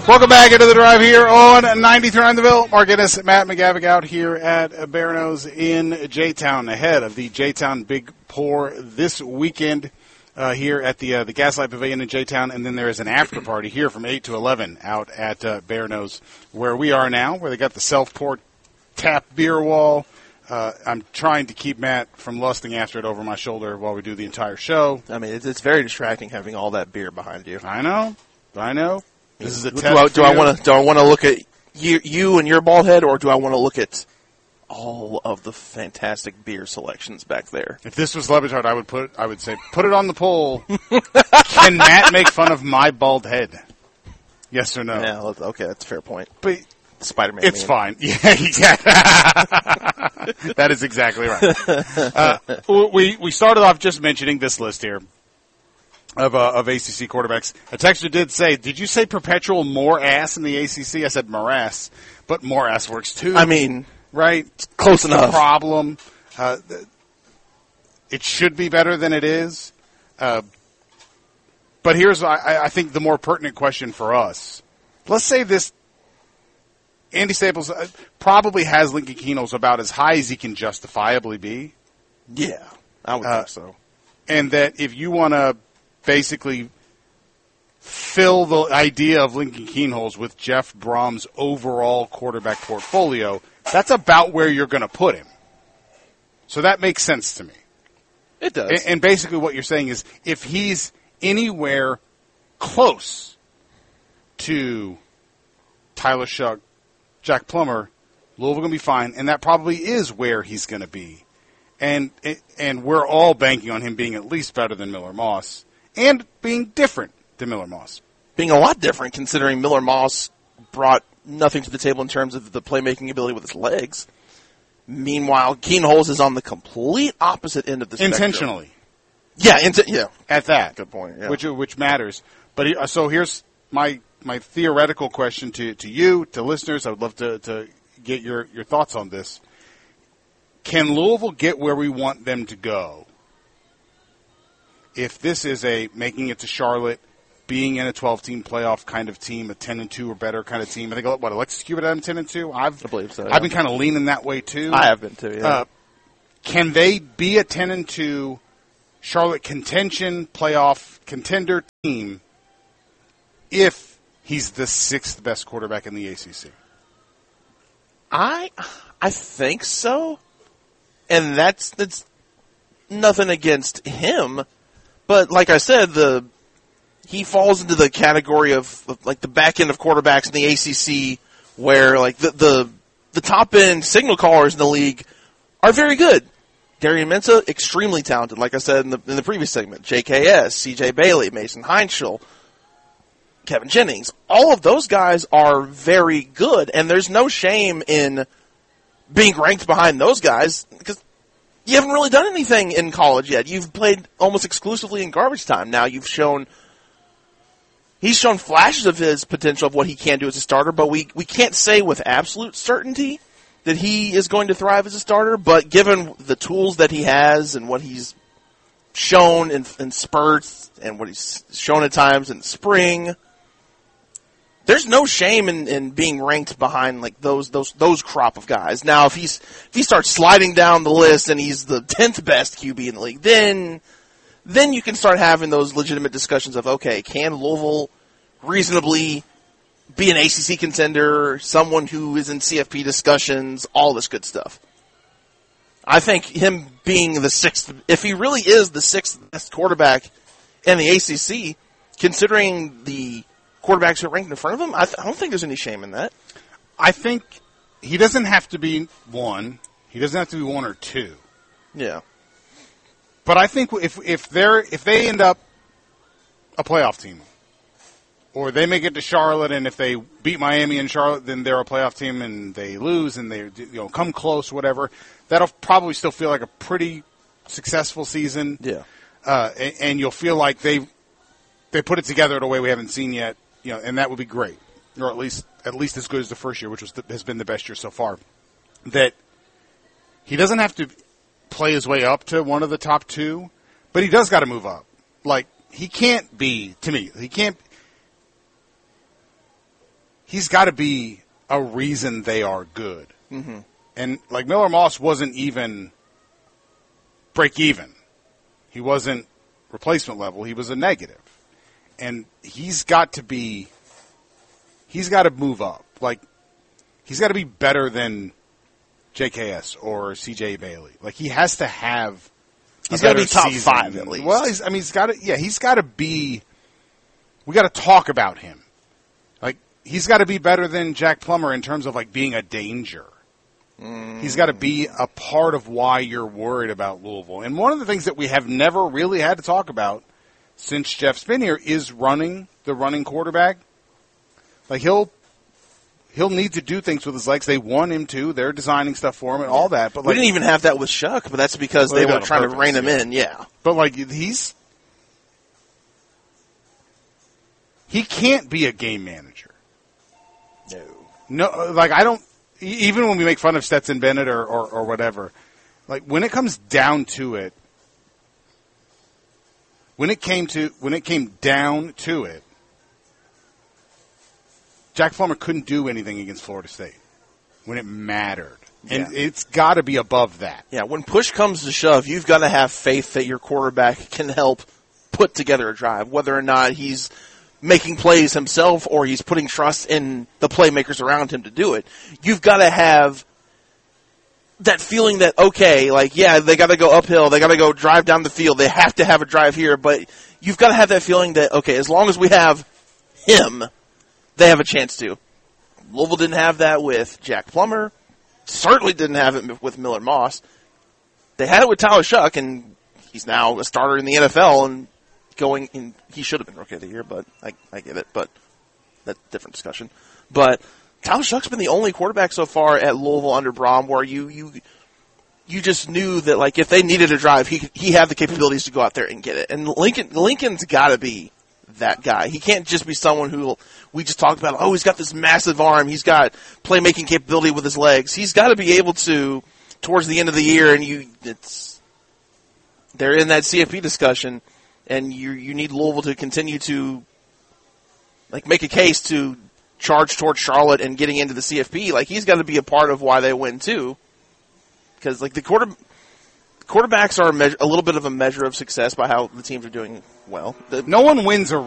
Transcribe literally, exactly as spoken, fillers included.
Welcome back into the drive here on ninety-three nine The Ville. Mark Ennis, Matt McGavick out here at Bear Nose in J-Town ahead of the J-Town Big Pour this weekend uh, here at the uh, the Gaslight Pavilion in J-Town. And then there is an after party here from eight to eleven out at uh, Bear Nose where we are now, where they got the self-pour tap beer wall. Uh, I'm trying to keep Matt from lusting after it over my shoulder while we do the entire show. I mean, it's, it's very distracting having all that beer behind you. I know. I know. This is a do test I, do I for want to do I want to look at you, you and your bald head, or do I want to look at all of the fantastic beer selections back there? If this was Le Batard, I would put I would say put it on the poll. Can Matt make fun of my bald head? Yes or no? Yeah, okay, that's a fair point. But Spider-Man. It's meme. fine. Yeah, yeah. That is exactly right. Uh, we we started off just mentioning this list here of uh, of A C C quarterbacks. A texter did say, "Did you say perpetual more ass in the A C C?" I said morass, but more ass works too. I mean, right? Close That's enough. The problem. Uh, it should be better than it is. Uh, but here's, I, I think, the more pertinent question for us. Let's say this. Andy Staples probably has Lincoln Kienholz about as high as he can justifiably be. Yeah, I would uh, think so. And that if you want to basically fill the idea of Lincoln Kienholz with Jeff Brom's overall quarterback portfolio, that's about where you're going to put him. So that makes sense to me. It does. And, and basically what you're saying is if he's anywhere close to Tyler Shuck, Jack Plummer, Louisville going to be fine, and that probably is where he's going to be. And and we're all banking on him being at least better than Miller Moss and being different than Miller Moss. Being a lot different considering Miller Moss brought nothing to the table in terms of the playmaking ability with his legs. Meanwhile, Kienholz is on the complete opposite end of the spectrum. Intentionally. Yeah, int- yeah. At that. Good point. Yeah. Which which matters. But he, so here's my my theoretical question to, to you, to listeners. I would love to, to get your, your thoughts on this. Can Louisville get where we want them to go if this is a making it to Charlotte, being in a twelve-team playoff kind of team, a ten and two or better kind of team? I think, what, Alexis Cubitt had ten and two? I've, I believe so. Yeah. I've been kind of leaning that way, too. I have been, too, yeah. Uh, can they be a ten and two Charlotte contention playoff contender team if he's the sixth best quarterback in the A C C? I I think so. And that's that's nothing against him, but like I said, the he falls into the category of, of like the back end of quarterbacks in the A C C where like the the, the top end signal callers in the league are very good. Darian Mensah, extremely talented, like I said in the in the previous segment. J K S, C J Bailey, Mason Heinschel, Kevin Jennings, all of those guys are very good, and there's no shame in being ranked behind those guys because you haven't really done anything in college yet. You've played almost exclusively in garbage time. Now you've shown he's shown flashes of his potential of what he can do as a starter, but we, we can't say with absolute certainty that he is going to thrive as a starter, but given the tools that he has and what he's shown in, in spurts and what he's shown at times in spring, there's no shame in, in being ranked behind like those those those crop of guys. Now, if he's if he starts sliding down the list and he's the tenth best Q B in the league, then then you can start having those legitimate discussions of, okay, can Louisville reasonably be an A C C contender, someone who is in C F P discussions, all this good stuff. I think him being the sixth, if he really is the sixth best quarterback in the A C C, considering the quarterbacks who are ranked in front of him, I, th- I don't think there's any shame in that. I think he doesn't have to be one. He doesn't have to be one or two. Yeah. But I think if if they're if they end up a playoff team, or they make it to Charlotte, and if they beat Miami and Charlotte, then they're a playoff team, and they lose and they you know come close, whatever, that'll probably still feel like a pretty successful season. Yeah. Uh, and, and you'll feel like they they put it together in a way we haven't seen yet. You know, and that would be great, or at least at least as good as the first year, which was the, has been the best year so far. That he doesn't have to play his way up to one of the top two, but he does got to move up. Like he can't be to me, he can't. he's got to be a reason they are good. Mm-hmm. And like Miller Moss wasn't even break even. He wasn't replacement level. He was a negative. And he's got to be, he's got to move up. Like, he's got to be better than J K S or C J Bailey. Like, he has to have, he's got to be top five at least. Well, he's, I mean, he's got to, yeah, he's got to be, we got to talk about him. Like, he's got to be better than Jack Plummer in terms of, like, being a danger. Mm. He's got to be a part of why you're worried about Louisville. And one of the things that we have never really had to talk about since Jeff's been here is running the running quarterback. Like, he'll he'll need to do things with his legs. They want him to. They're designing stuff for him and all that. But we like, didn't even have that with Shuck, but that's because well, they they were trying purpose, to rein him yeah. in. Yeah. But like he's he can't be a game manager. No. No, like I don't. Even when we make fun of Stetson Bennett or, or, or whatever, like when it comes down to it, when it came to when it came down to it, Jack Plummer couldn't do anything against Florida State when it mattered, and yeah. it's got to be above that. Yeah, when push comes to shove, you've got to have faith that your quarterback can help put together a drive, whether or not he's making plays himself or he's putting trust in the playmakers around him to do it. You've got to have that feeling that, okay, like, yeah, they got to go uphill, they got to go drive down the field, they have to have a drive here, but you've got to have that feeling that, okay, as long as we have him, they have a chance to. Louisville didn't have that with Jack Plummer, certainly didn't have it with Miller Moss. They had it with Tyler Shuck, and he's now a starter in the N F L, and going in, he should have been Rookie of the Year, but I, I get it, but that's a different discussion. But Tyler Shuck's been the only quarterback so far at Louisville under Brom where you, you, you just knew that, like, if they needed a drive, he he had the capabilities to go out there and get it. And Lincoln, Lincoln's gotta be that guy. He can't just be someone who we just talked about, oh, he's got this massive arm, he's got playmaking capability with his legs. He's gotta be able to, towards the end of the year, and you, it's, they're in that C F P discussion, and you you need Louisville to continue to, like, make a case to charge towards Charlotte and getting into the C F P. Like, he's got to be a part of why they win, too. Because, like, the quarter, quarterbacks are a, measure, a little bit of a measure of success by how the teams are doing well. The, no one wins a